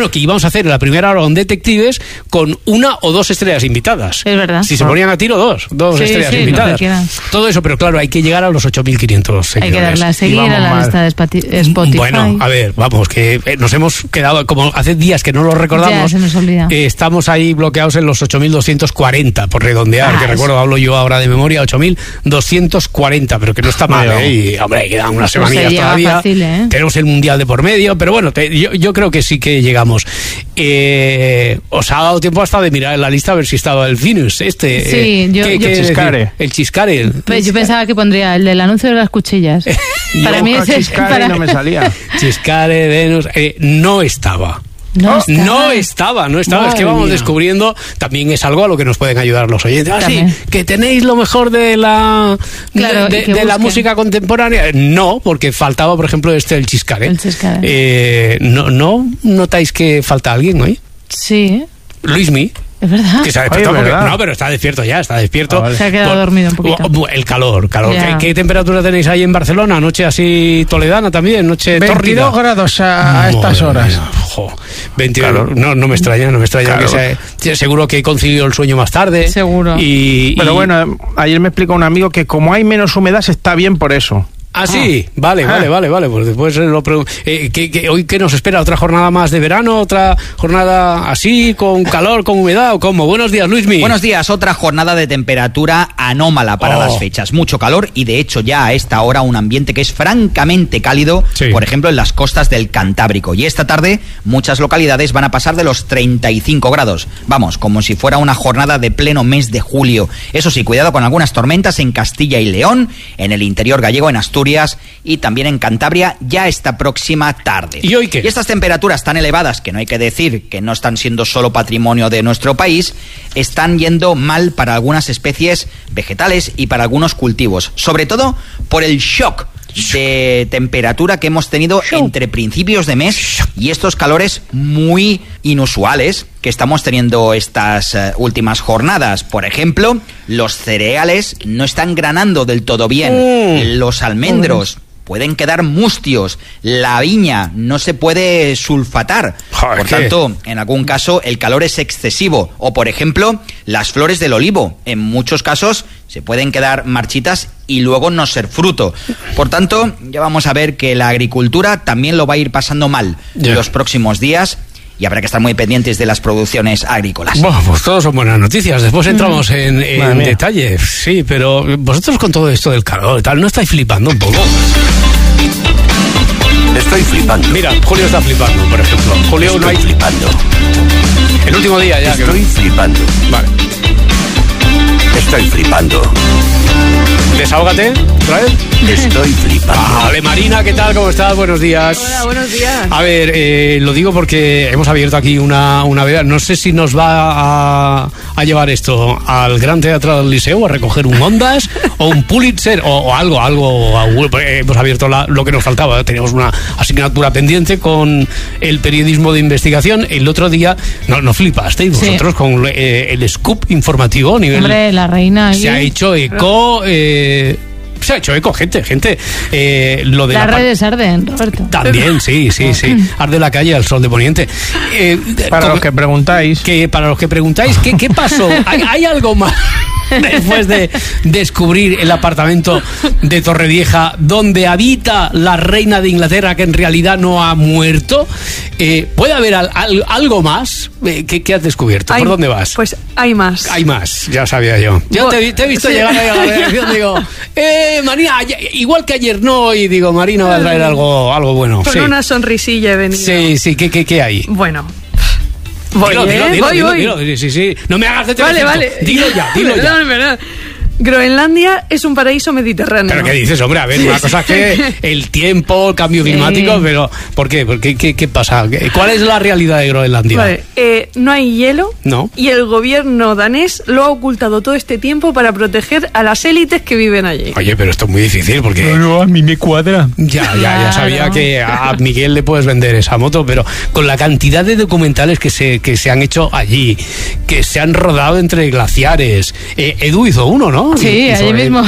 bueno, que íbamos a hacer la primera hora con detectives con 1 o 2 estrellas invitadas. Es verdad. Si se ponían a tiro, dos estrellas invitadas. Todo eso, pero claro, hay que llegar a los 8.500 seguidores. Hay que darle a seguir a la lista de Spotify. Bueno, a ver, vamos, que nos hemos quedado, como hace días que no lo recordamos, ya, se nos olvida. Estamos ahí bloqueados en los 8.240, por redondear, que recuerdo, hablo yo ahora de memoria, 8.240, pero que no está mal, y hombre, quedan unas semanillas todavía. Fácil, Tenemos el Mundial de por medio, pero bueno, yo creo que sí que llegamos. ¿Os ha dado tiempo hasta de mirar en la lista a ver si estaba el Finus Sí, el Chiscare. Pues yo pensaba que pondría el del anuncio de las cuchillas. Para mí ese Chiscare no me salía. Chiscare, Venus, no estaba. No estaba. Es que vamos descubriendo, también es algo a lo que nos pueden ayudar los oyentes. Sí, que tenéis lo mejor de la de la música contemporánea. No, porque faltaba, por ejemplo, el Chiscare. ¿No notáis que falta alguien hoy? Sí. Luismi. Es verdad. Que se ha despertado no, pero está despierto ya, está despierto. Se ha quedado dormido un poquito. El calor. ¿Qué temperatura tenéis ahí en Barcelona? Noche así toledana también, noche 22 tórrida. grados a estas horas. 22, no me extraña que seguro que he conciliado el sueño más tarde. Seguro. Pero bueno, ayer me explicó un amigo que como hay menos humedad está bien por eso. Ah, sí, vale, pues después lo pregunto. ¿Hoy qué nos espera? ¿Otra jornada más de verano? ¿Otra jornada así, con calor, con humedad o cómo? Buenos días, Luismi. Buenos días, otra jornada de temperatura anómala para las fechas. Mucho calor y de hecho ya a esta hora un ambiente que es francamente cálido, por ejemplo en las costas del Cantábrico. Y esta tarde muchas localidades van a pasar de los 35 grados. Vamos, como si fuera una jornada de pleno mes de julio. Eso sí, cuidado con algunas tormentas en Castilla y León, en el interior gallego, en Asturias y también en Cantabria ya esta próxima tarde. ¿Y hoy qué? Y estas temperaturas tan elevadas, que no hay que decir que no están siendo solo patrimonio de nuestro país, están yendo mal para algunas especies vegetales y para algunos cultivos, sobre todo por el shock de temperatura que hemos tenido entre principios de mes y estos calores muy inusuales que estamos teniendo estas últimas jornadas. Por ejemplo, los cereales no están granando del todo bien, los almendros pueden quedar mustios, la viña no se puede sulfatar, por tanto, en algún caso el calor es excesivo, o por ejemplo, las flores del olivo, en muchos casos se pueden quedar marchitas y luego no ser fruto. Por tanto, ya vamos a ver que la agricultura también lo va a ir pasando mal los próximos días. Y habrá que estar muy pendientes de las producciones agrícolas. Bueno, pues todos son buenas noticias. Después entramos en detalle. Sí, pero vosotros con todo esto del calor y tal, ¿no estáis flipando un poco? Estoy flipando. Mira, Julio está flipando, por ejemplo. Julio Estoy flipando. El último día ya. Estoy flipando. Vale. Estoy flipando. Desahógate, otra vez. Estoy flipando. Vale, Marina, ¿qué tal? ¿Cómo estás? Buenos días. Hola, buenos días. A ver, lo digo porque hemos abierto aquí una veda. No sé si nos va a llevar esto al Gran Teatro del Liceo a recoger un Ondas o un Pulitzer o algo. Hemos abierto lo que nos faltaba. Teníamos una asignatura pendiente con el periodismo de investigación. El otro día, no flipasteis vosotros con el scoop informativo a nivel... Hombre, la reina... Se ha hecho eco... Se ha hecho eco, gente. Lo de las redes arden, Roberto. También, sí. Arde la calle al sol de poniente. Para los que preguntáis. Para los que preguntáis, ¿qué pasó? ¿Hay algo más? Después de descubrir el apartamento de Torrevieja donde habita la reina de Inglaterra, que en realidad no ha muerto, ¿puede haber algo más? ¿Qué has descubierto? ¿Por dónde vas? Pues hay más. Hay más, ya sabía yo. Ya te he visto llegar ahí a la redacción, digo, Marina, igual que ayer no, y digo, Marina va a traer algo bueno. Con una sonrisilla he venido. Sí, ¿qué hay? Bueno. Voy. Sí. No me hagas de teléfono. Vale. Dilo ya. No. Groenlandia es un paraíso mediterráneo. ¿Pero qué dices, hombre? A ver, una cosa es que el tiempo, el cambio climático, pero ¿por qué? ¿Qué pasa? ¿Cuál es la realidad de Groenlandia? Vale, no hay hielo. No. Y el gobierno danés lo ha ocultado todo este tiempo para proteger a las élites que viven allí. Oye, pero esto es muy difícil porque... No, a mí me cuadra. Ya sabía que a Miguel le puedes vender esa moto, pero con la cantidad de documentales que se han hecho allí, que se han rodado entre glaciares. Edu hizo uno, ¿no? Sí, allí mismo.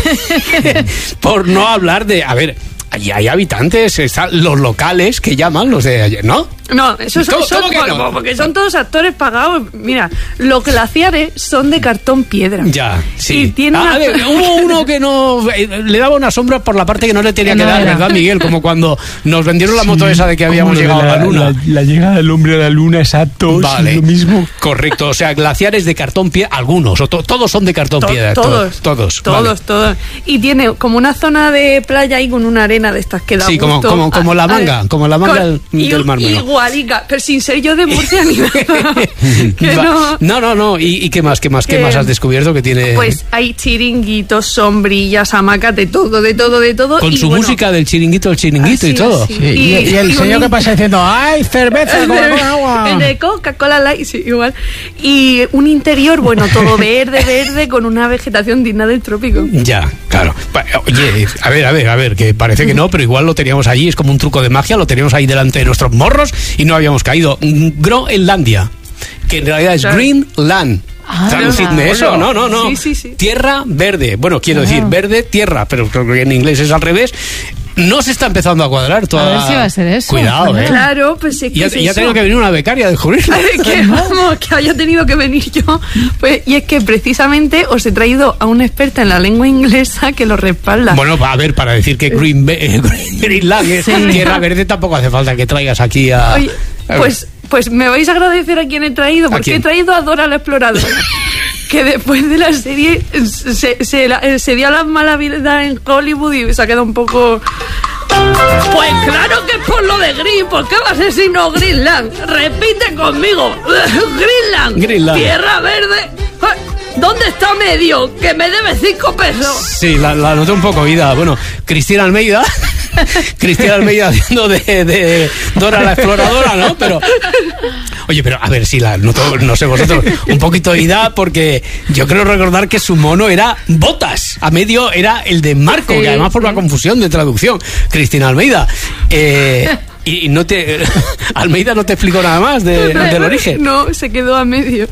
Por no hablar de... A ver, allí hay habitantes, están los locales que llaman los de ayer, ¿no? No, eso es ¿Cómo que no? porque son todos actores pagados. Mira, los glaciares son de cartón piedra. Ya, sí. Y tiene A ver, hubo uno que no le daba una sombra por la parte que no le tenía que dar, ¿verdad, Miguel? Como cuando nos vendieron la moto esa de que habíamos llegado a la luna. La llegada del hombre a la luna, exacto. Vale, es lo mismo. correcto. O sea, glaciares de cartón piedra, algunos, o todos son de cartón piedra. Todos. Vale. Y tiene como una zona de playa ahí con una arena de estas que da Sí, gusto. como la manga, del Mármol. Igualica, pero sin ser yo de Murcia ni nada. Que No. ¿Y qué más has descubierto que tiene? Pues hay chiringuitos, sombrillas, hamacas, de todo. Con y su música del chiringuito así, y todo. así. Sí, y el señor que pasa diciendo, ¡ay, cerveza con agua! El de Coca-Cola Light, sí, igual. Y un interior, bueno, todo verde, con una vegetación digna del trópico. Ya, claro. Oye, a ver, que parece que no, pero igual lo teníamos allí, es como un truco de magia, lo teníamos ahí delante de nuestros morros y no habíamos caído. Groenlandia, que en realidad es Greenland. Traducidme eso, no. Sí. Tierra verde. Bueno, quiero decir verde, tierra, pero creo que en inglés es al revés. No se está empezando a cuadrar toda. A ver si va a ser eso. Cuidado, Claro, pues es que ya ha tenido que venir una becaria a descubrirlo. Que haya tenido que venir yo. Pues, y es que precisamente os he traído a una experta en la lengua inglesa que lo respalda. Bueno, a ver, para decir que Greenland es tierra verde, tampoco hace falta que traigas aquí a... Oye, pues me vais a agradecer a quien he traído, porque he traído a Dora la Exploradora. Que después de la serie se dio la mala vida en Hollywood y se ha quedado un poco... Pues claro que es por lo de Green. ¿Por qué va a ser sino Greenland? Repite conmigo. Greenland. Tierra verde. ¿Dónde está Medio? Que me debe 5 pesos. Sí, la noté un poco oída. Bueno, Cristina Almeida haciendo de Dora la Exploradora, ¿no? Pero oye, pero a ver si la noto, no sé vosotros, un poquito oída, porque yo creo recordar que su mono era Botas, a medio era el de Marco, que además por la confusión de traducción. Cristina Almeida. Y no te... Almeida no te explicó nada más del origen. No, se quedó a medio.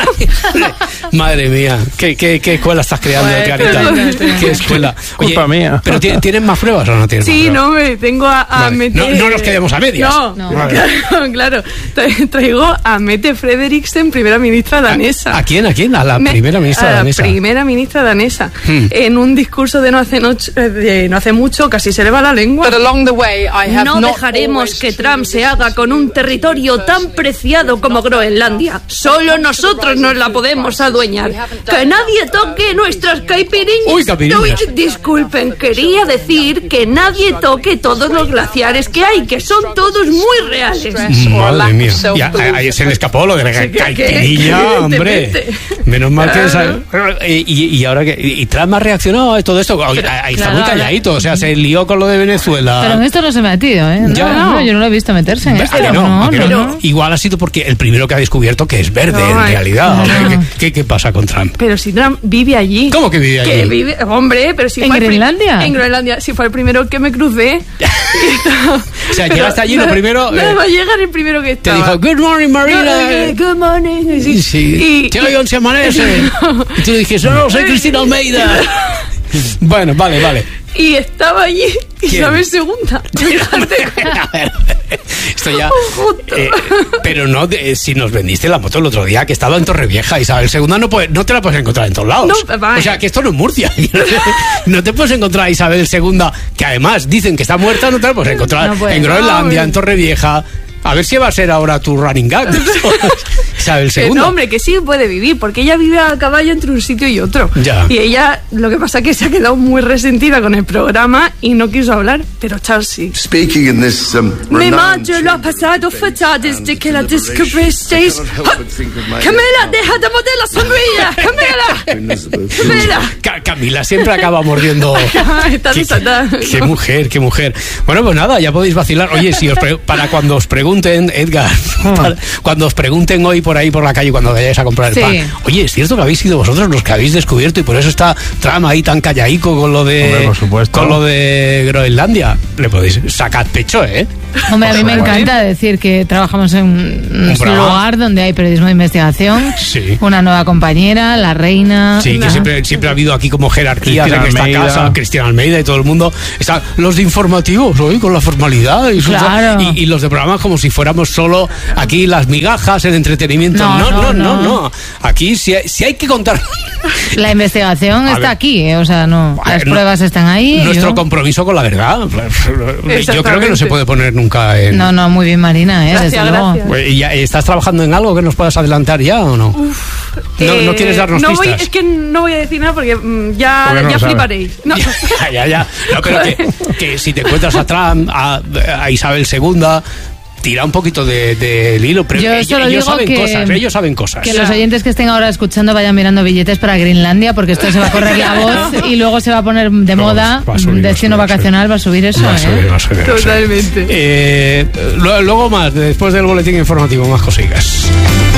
Madre mía, ¿qué escuela estás creando, Clarita? ¿Qué escuela? Oye, culpa mía. ¿Pero tienes más pruebas o no tienes más pruebas? No, me tengo a Mette... No nos quedemos a medias. No. Claro. Traigo a Mette Frederiksen, primera ministra danesa. ¿A quién? ¿A la primera ministra danesa? A la primera ministra danesa. En un discurso de no hace mucho, casi se le va la lengua. No dejaremos que Trump se haga con un territorio tan preciado como Groenlandia. Solo nosotros nos la podemos adueñar. Que nadie toque nuestras caipirinhas. Uy, caipirinhas. Disculpen, quería decir que nadie toque todos los glaciares que hay, que son todos muy reales. Madre mía. Ahí se le escapó lo de la caipirinha, hombre. Menos mal que... Y ahora que... ¿Y Trump ha reaccionado a todo esto? Ahí está muy calladito, o sea, se lió con lo de Venezuela. Pero en esto no se ha metido, ¿eh? No, yo no lo he visto meterse en esto. No. Igual ha sido porque el primero que ha descubierto que es verde, en realidad. ¿Qué pasa con Trump? Pero si Trump vive allí. ¿Cómo que vive allí? Hombre, pero si ¿En Groenlandia? En Groenlandia, si fue el primero que me crucé. O sea, llegaste allí lo primero... Nada más llegar el primero que estaba. Te dijo, good morning, Marina. Good morning. Sí. ¿Qué hoy se amanece? Y tú dijiste, no, soy Cristina Almeida. Bueno, vale. Y estaba allí Isabel II. Fíjate. A ver, esto ya... pero no, si nos vendiste la moto el otro día, que estaba en Torrevieja, Isabel II no te la puedes encontrar en todos lados. O sea, que esto no es Murcia. No te puedes encontrar a Isabel II, que además dicen que está muerta, no te la puedes encontrar en Groenlandia, en Torrevieja. A ver si va a ser ahora tu running gag. Isabel II. No, hombre, que sí puede vivir, porque ella vive a caballo entre un sitio y otro. Ya. Y ella, lo que pasa es que se ha quedado muy resentida con el programa y no quiso hablar, pero Charles sí. Mi madre lo ha pasado fatal desde que la descubristeis. Camila, deja de morder la sombrilla. Camila. Camila siempre acaba mordiendo. Está desatada. Qué mujer. Bueno, pues nada, ya podéis vacilar. Oye, si para cuando os pregunten, Edgar, cuando os pregunten hoy por ahí por la calle cuando vayáis a comprar el pan. Oye, ¿es cierto que habéis sido vosotros los que habéis descubierto y por eso está Trump ahí tan callaico con lo de, hombre, por supuesto, con lo de Groenlandia? Le podéis sacar pecho, ¿eh? Hombre, a mí me encanta decir que trabajamos en un lugar donde hay periodismo de investigación, una nueva compañera, la reina. Sí, que siempre ha habido aquí como jerarquías en esta casa, Cristina Almeida y todo el mundo. Están los de informativos hoy con la formalidad y los de programas como si fuéramos solo aquí las migajas, el entretenimiento. No. Aquí si hay que contar. La investigación está aquí, o sea, no. Las pruebas están ahí. Nuestro compromiso con la verdad. Yo creo que no se puede poner nunca en... No, muy bien, Marina, desde luego. ¿Y estás trabajando en algo que nos puedas adelantar ya o no? ¿No quieres darnos pistas? Es que no voy a decir nada porque ya fliparéis. No. Ya. No, pero que si te encuentras a Trump, a Isabel II... Tira un poquito del hilo, pero ellos saben cosas. Que los oyentes que estén ahora escuchando vayan mirando billetes para Groenlandia, porque esto se va a correr la voz y luego se va a poner de moda. Destino vacacional va a subir eso. Va a subir. Totalmente. Luego más, después del boletín informativo, más cositas.